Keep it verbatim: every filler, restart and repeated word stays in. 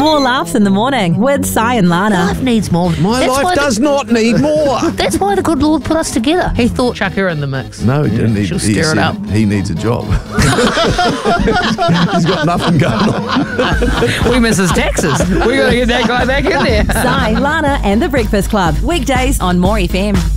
More laughs in the morning with Si and Lana. Life needs more. My That's why life the- does not need more. That's why the good Lord put us together. He thought, chuck her in the mix. No, he didn't. He, She'll he stir it said up. he needs a job. He's got nothing going on. We miss his taxes. We got to get that guy back in there. Si, Lana and the Breakfast Club. Weekdays on More F M.